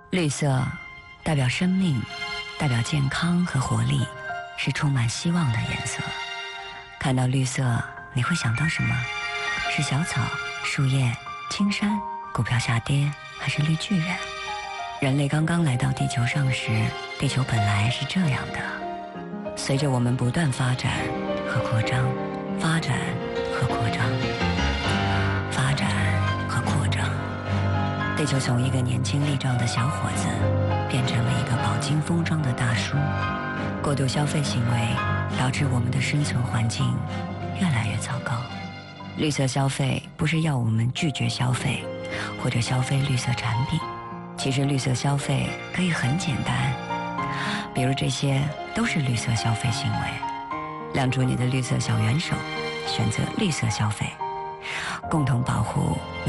绿色代表生命，代表健康和活力，是充满希望的颜色。看到绿色，你会想到什么？是小草、树叶、青山、股票下跌，还是绿巨人？人类刚刚来到地球上时，地球本来是这样的。随着我们不断发展和扩张，发展和扩张，发展和扩张，地球从一个年轻力壮的小伙子变成了一个饱经风霜的大叔。过度消费行为导致我们的生存环境越来越糟糕。绿色消费不是要我们拒绝消费或者消费绿色产品，其实绿色消费可以很简单，比如这些都是绿色消费行为。亮出你的绿色小元手，选择绿色消费，共同保护